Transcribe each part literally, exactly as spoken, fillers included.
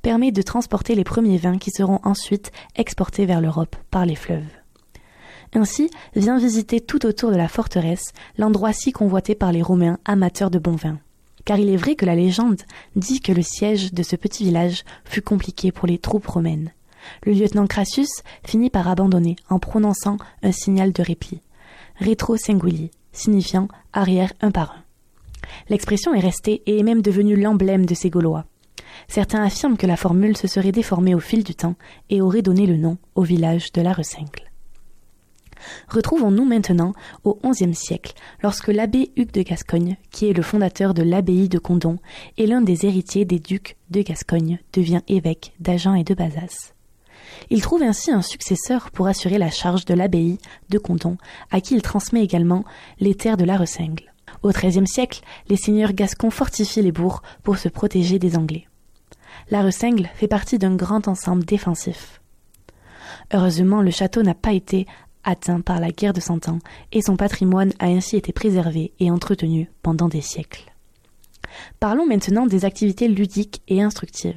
permet de transporter les premiers vins qui seront ensuite exportés vers l'Europe par les fleuves. Ainsi, vient visiter tout autour de la forteresse l'endroit si convoité par les Romains amateurs de bon vin. Car il est vrai que la légende dit que le siège de ce petit village fut compliqué pour les troupes romaines. Le lieutenant Crassus finit par abandonner en prononçant un signal de répit, retro singuli, signifiant arrière un par un. L'expression est restée et est même devenue l'emblème de ces Gaulois. Certains affirment que la formule se serait déformée au fil du temps et aurait donné le nom au village de la Recingle. Retrouvons-nous maintenant au onzième siècle, lorsque l'abbé Hugues de Gascogne, qui est le fondateur de l'abbaye de Condom et l'un des héritiers des ducs de Gascogne, devient évêque d'Agen et de Bazas. Il trouve ainsi un successeur pour assurer la charge de l'abbaye de Condom, à qui il transmet également les terres de la Recingle. Au treizième siècle, les seigneurs gascons fortifient les bourgs pour se protéger des Anglais. La Recingle fait partie d'un grand ensemble défensif. Heureusement, le château n'a pas été atteint par la guerre de Cent Ans, et son patrimoine a ainsi été préservé et entretenu pendant des siècles. Parlons maintenant des activités ludiques et instructives.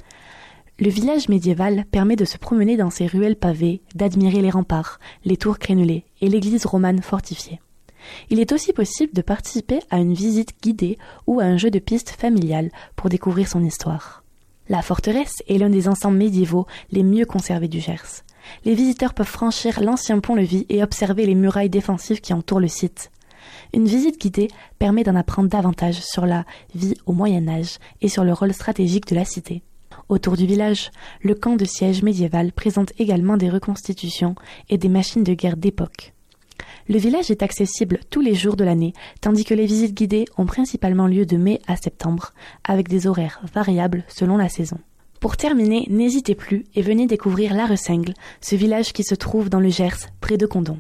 Le village médiéval permet de se promener dans ses ruelles pavées, d'admirer les remparts, les tours crénelées et l'église romane fortifiée. Il est aussi possible de participer à une visite guidée ou à un jeu de piste familial pour découvrir son histoire. La forteresse est l'un des ensembles médiévaux les mieux conservés du Gers. Les visiteurs peuvent franchir l'ancien pont-levis et observer les murailles défensives qui entourent le site. Une visite guidée permet d'en apprendre davantage sur la vie au Moyen-Âge et sur le rôle stratégique de la cité. Autour du village, le camp de siège médiéval présente également des reconstitutions et des machines de guerre d'époque. Le village est accessible tous les jours de l'année, tandis que les visites guidées ont principalement lieu de mai à septembre, avec des horaires variables selon la saison. Pour terminer, n'hésitez plus et venez découvrir la Recingle, ce village qui se trouve dans le Gers, près de Condom.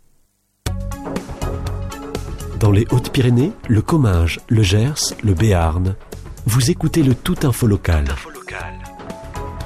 Dans les Hautes-Pyrénées, le Comminges, le Gers, le Béarn, vous écoutez le Tout Info Local. Tout Info Local.